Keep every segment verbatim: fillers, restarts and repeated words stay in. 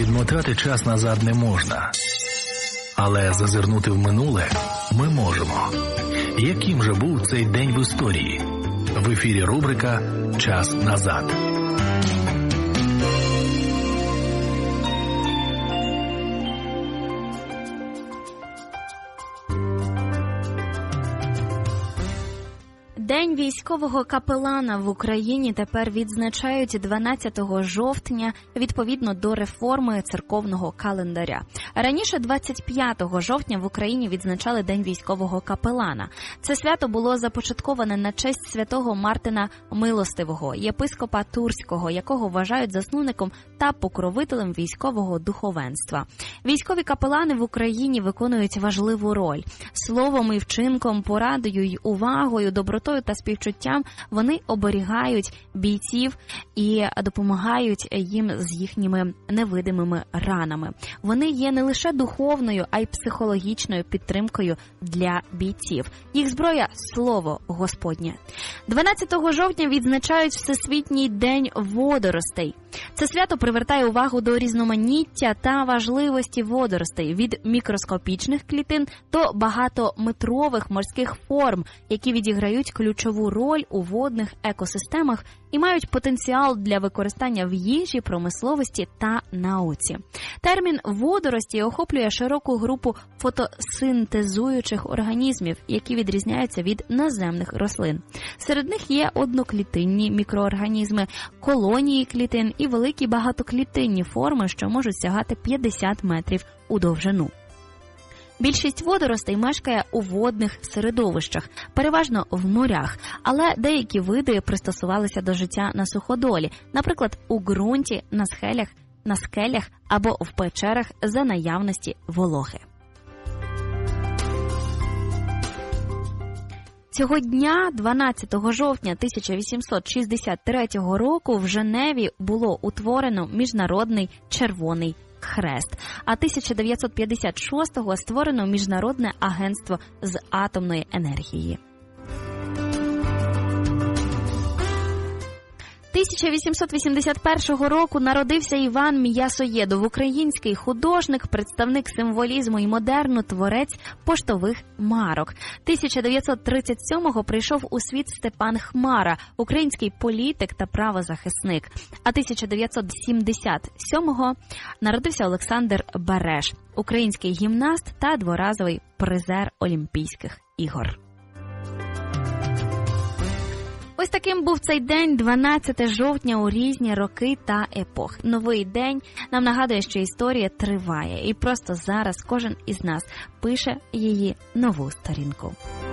Відмотати час назад не можна. Але зазирнути в минуле ми можемо. Яким же був цей день в історії? В ефірі рубрика «Час назад». День військового капелана в Україні тепер відзначають дванадцятого жовтня відповідно до реформи церковного календаря. Раніше двадцять п'ятого жовтня в Україні відзначали День військового капелана. Це свято було започатковане на честь святого Мартина Милостивого, єпископа Турського, якого вважають засновником та покровителем військового духовенства. Військові капелани в Україні виконують важливу роль. Словом і вчинком, порадою й увагою, добротою та співчуттям вони оберігають бійців і допомагають їм з їхніми невидимими ранами. Вони є не лише духовною, а й психологічною підтримкою для бійців. Їх зброя – Слово Господнє. дванадцятого жовтня відзначають Всесвітній день водоростей. Це свято привертає увагу до різноманіття та важливості водоростей від мікроскопічних клітин до багатометрових морських форм, які відіграють ключову роль у водних екосистемах і мають потенціал для використання в їжі, промисловості та науці. Термін «водорості» охоплює широку групу фотосинтезуючих організмів, які відрізняються від наземних рослин. Серед них є одноклітинні мікроорганізми, колонії клітин і великі багатоклітинні форми, що можуть сягати п'ятдесят метрів у довжину. Більшість водоростей мешкає у водних середовищах, переважно в морях, але деякі види пристосувалися до життя на суходолі, наприклад, у ґрунті, на скелях, на скелях або в печерах за наявності вологи. Цього дня, дванадцятого жовтня тисяча вісімсот шістдесят третього року, в Женеві було утворено Міжнародний Червоний Хрест, а тисяча дев'ятсот п'ятдесят шостого створено Міжнародне агентство з атомної енергії. тисяча вісімсот вісімдесят першого року народився Іван М'ясоєдов, український художник, представник символізму і модерну, творець поштових марок. тисяча дев'ятсот тридцять сьомого прийшов у світ Степан Хмара, український політик та правозахисник. А тисяча дев'ятсот сімдесят сьомого народився Олександр Береш, український гімнаст та дворазовий призер Олімпійських ігор. Ось таким був цей день, дванадцятого жовтня, у різні роки та епох. Новий день нам нагадує, що історія триває, і просто зараз кожен із нас пише її нову сторінку.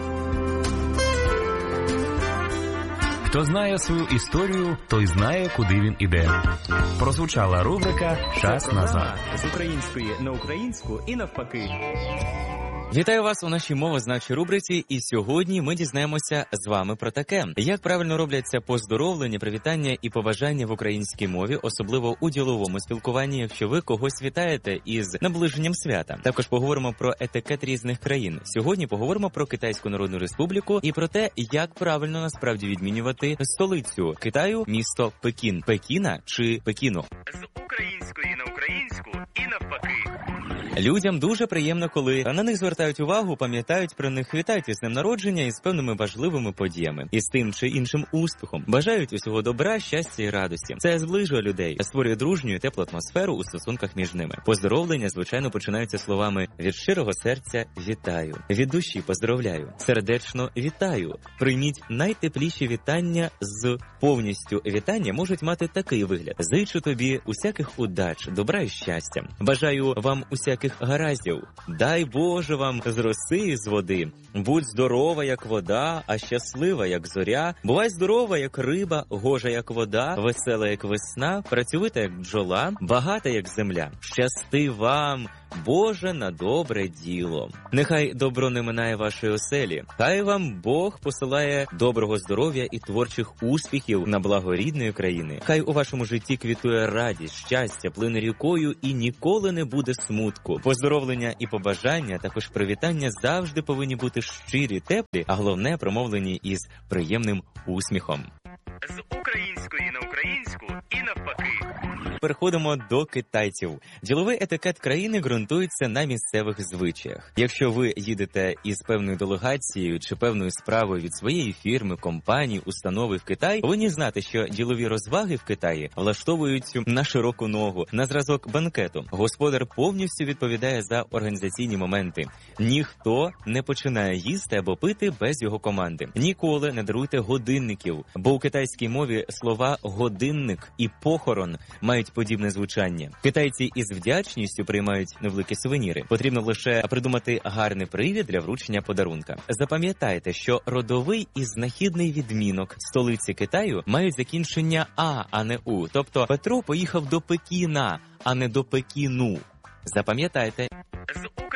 Хто знає свою історію, той знає, куди він іде. Прозвучала рубрика «Час назад». З української на українську і навпаки. Вітаю вас у нашій мовознавчій рубриці, і сьогодні ми дізнаємося з вами про таке. Як правильно робляться поздоровлення, привітання і побажання в українській мові, особливо у діловому спілкуванні, якщо ви когось вітаєте із наближенням свята. Також поговоримо про етикет різних країн. Сьогодні поговоримо про Китайську Народну Республіку і про те, як правильно насправді відмінювати столицю Китаю, місто Пекін. Пекіна чи Пекіну? З української на українську і навпаки. Людям дуже приємно, коли на них звертають увагу, пам'ятають про них, вітають із днем народження і з певними важливими подіями, і з тим чи іншим успіхом. Бажають усього добра, щастя і радості. Це зближує людей, створює дружню і теплу атмосферу у стосунках між ними. Поздоровлення, звичайно, починаються словами «від щирого серця вітаю», «від душі поздоровляю», «сердечно вітаю». Прийміть найтепліші вітання з повністю вітання можуть мати такий вигляд. Зичу тобі усяких удач, добра і щастя. Бажаю вам усяких гараздів. Дай Боже вам з роси і з води. Будь здорова, як вода, а щаслива, як зоря. Бувай здорова, як риба, гожа, як вода, весела, як весна, працьовита, як бджола, багата, як земля. Щасти вам, Боже, на добре діло. Нехай добро не минає вашої оселі. Хай вам Бог посилає доброго здоров'я і творчих успіхів на благо рідної країни. Хай у вашому житті квітує радість, щастя, плине рікою і ніколи не буде смутку. Поздоровлення і побажання, також привітання завжди повинні бути щирі, теплі, а головне промовлені із приємним усміхом. З української на українську і навпаки. переходимо до китайців. Діловий етикет країни ґрунтується на місцевих звичаях. Якщо ви їдете із певною делегацією чи певною справою від своєї фірми, компанії, установи в Китай, повинні знати, що ділові розваги в Китаї влаштовують на широку ногу, на зразок банкету. Господар повністю відповідає за організаційні моменти. Ніхто не починає їсти або пити без його команди. Ніколи не даруйте годинників, бо у китайській мові слова «годинник» і «похорон» мають подібне звучання. Китайці із вдячністю приймають невеликі сувеніри. Потрібно лише придумати гарний привід для вручення подарунка. Запам'ятайте, що родовий і знахідний відмінок столиці Китаю мають закінчення «а», а не «у». Тобто Петро поїхав до Пекіна, а не до Пекіну. Запам'ятайте. З